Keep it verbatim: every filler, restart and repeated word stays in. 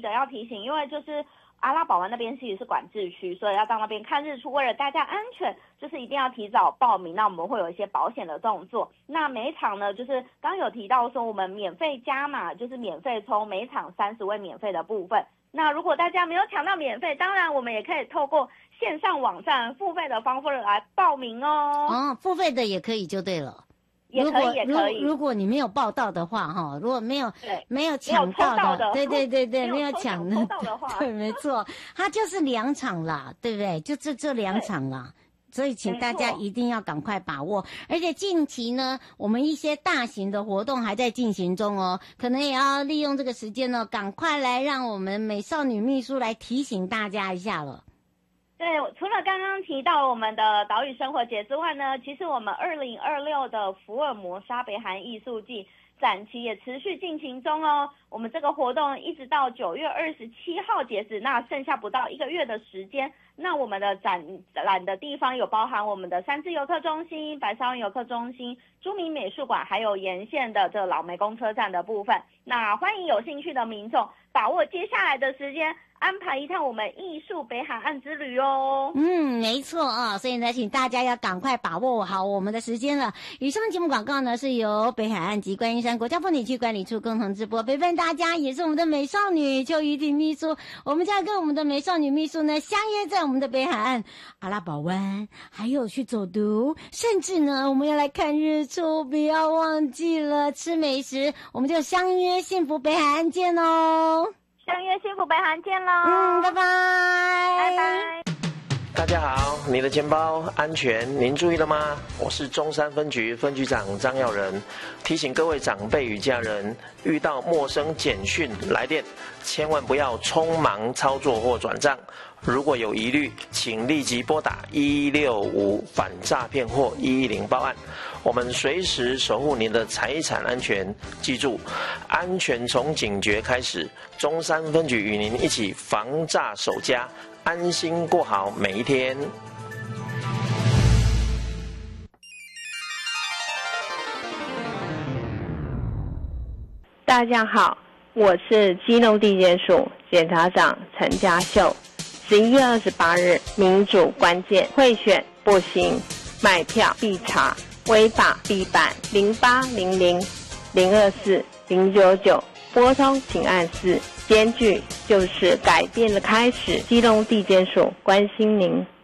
得要提醒，因为就是阿拉堡湾那边其实是管制区，所以要到那边看日出，为了大家安全，就是一定要提早报名。那我们会有一些保险的动作。那每一场呢，就是刚有提到说我们免费加码，就是免费抽每场三十位免费的部分。那如果大家没有抢到免费，当然我们也可以透过线上网站付费的方式来报名哦。 哦，付费的也可以就对了。 也可以，也可以。 如果你没有报到的话，哈，如果没有没有抢到 的, 的， 对对对对，没有抢抽到的话， 对，没错，它就是两场啦，对不对？就这这两场啦。所以请大家一定要赶快把握，而且近期呢，我们一些大型的活动还在进行中哦，可能也要利用这个时间呢，赶快来让我们美少女秘书来提醒大家一下了。 对，除了刚刚提到我们的岛屿生活节之外呢，其实我们二零二六的福尔摩沙北韩艺术季展期也持续进行中哦。我们这个活动一直到九月二十七号截止，那剩下不到一个月的时间。那我们的展览的地方有包含我们的三芝游客中心、白沙湾游客中心、朱明美术馆，还有沿线的这老湄公车站的部分。那欢迎有兴趣的民众把握接下来的时间，安排一趟我们艺术北海岸之旅哦。 嗯，没错啊，所以呢，请大家要赶快把握好我们的时间了。以上的节目广告呢，是由北海岸及观音山国家风景区管理处共同直播，陪伴大家也是我们的美少女邱怡婷秘书。我们将跟我们的美少女秘书呢相约在我们的北海岸阿拉堡湾，还有去走读，甚至呢我们要来看日出，不要忘记了吃美食。我们就相约幸福北海岸见哦。 相约幸福北海岸见喽！ 嗯，拜拜， 拜拜。 大家好，你的钱包安全，您注意了吗？我是中山分局分局长张耀仁，提醒各位长辈与家人，遇到陌生简讯来电，千万不要匆忙操作或转账。如果有疑虑，请立即拨打一六五反诈骗或一一零报案，我们随时守护您的财产安全。记住，安全从警觉开始。中山分局与您一起防诈守家，安心过好每一天。 大家好，我是基隆地检署检察长陈家秀。十一月二十八日，民主关键贿选不行，买票必查，违法必办。零八零零零二四零九九拨通请按四，检举就是改变的开始。基隆地检署关心您。